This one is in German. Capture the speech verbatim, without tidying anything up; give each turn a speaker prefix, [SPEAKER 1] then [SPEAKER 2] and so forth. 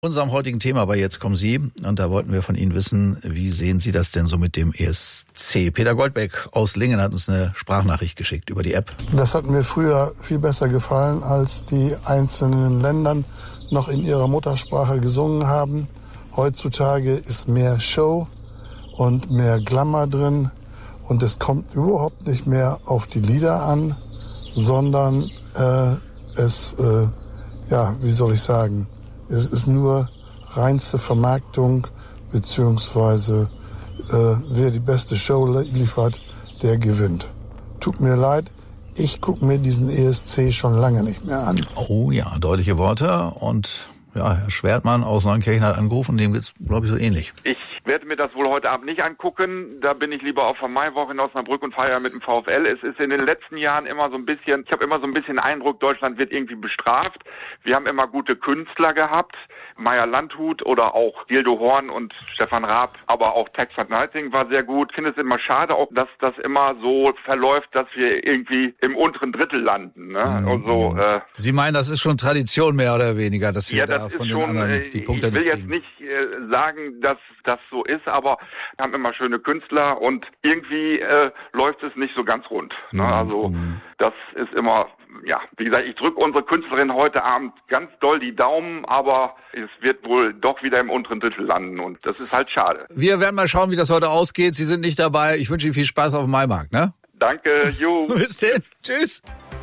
[SPEAKER 1] Unserem heutigen Thema bei Jetzt kommen Sie. Und da wollten wir von Ihnen wissen, wie sehen Sie das denn so mit dem E S C? Peter Goldbeck aus Lingen hat uns eine Sprachnachricht geschickt über die App.
[SPEAKER 2] Das hat mir früher viel besser gefallen, als die einzelnen Länder noch in ihrer Muttersprache gesungen haben. Heutzutage ist mehr Show und mehr Glamour drin. Und es kommt überhaupt nicht mehr auf die Lieder an, sondern äh, es, äh, ja, wie soll ich sagen, es ist nur reinste Vermarktung, beziehungsweise äh, wer die beste Show liefert, der gewinnt. Tut mir leid, ich gucke mir diesen E S C schon lange nicht mehr an.
[SPEAKER 1] Oh ja, deutliche Worte. Und ja, Herr Schwertmann aus Neunkirchen hat angerufen, dem geht's, glaube ich, so ähnlich.
[SPEAKER 3] Ich werde mir das wohl heute Abend nicht angucken. Da bin ich lieber auf der Maiwoche in Osnabrück und feiere mit dem VfL. Es ist in den letzten Jahren immer so ein bisschen, ich habe immer so ein bisschen Eindruck, Deutschland wird irgendwie bestraft. Wir haben immer gute Künstler gehabt. Meier Landhut oder auch Gildo Horn und Stefan Raab, aber auch Tex van Neiting war sehr gut. Ich finde es immer schade, auch dass das immer so verläuft, dass wir irgendwie im unteren Drittel landen. Ne?
[SPEAKER 1] Mhm.
[SPEAKER 3] Also, äh,
[SPEAKER 1] Sie meinen, das ist schon Tradition mehr oder weniger, dass wir
[SPEAKER 3] ja,
[SPEAKER 1] da
[SPEAKER 3] das
[SPEAKER 1] von
[SPEAKER 3] ist
[SPEAKER 1] den
[SPEAKER 3] schon,
[SPEAKER 1] anderen die Punkte
[SPEAKER 3] ich will
[SPEAKER 1] nicht
[SPEAKER 3] jetzt
[SPEAKER 1] kriegen.
[SPEAKER 3] nicht äh, sagen, dass das so ist, aber wir haben immer schöne Künstler und irgendwie äh, läuft es nicht so ganz rund. Ne?
[SPEAKER 1] Mhm.
[SPEAKER 3] Also das ist immer, ja, wie gesagt, ich drücke unsere Künstlerin heute Abend ganz doll die Daumen, aber es wird wohl doch wieder im unteren Drittel landen und das ist halt schade.
[SPEAKER 1] Wir werden mal schauen, wie das heute ausgeht. Sie sind nicht dabei. Ich wünsche Ihnen viel Spaß auf dem Maimarkt, ne?
[SPEAKER 3] Danke, jo.
[SPEAKER 1] Bis denn. Tschüss.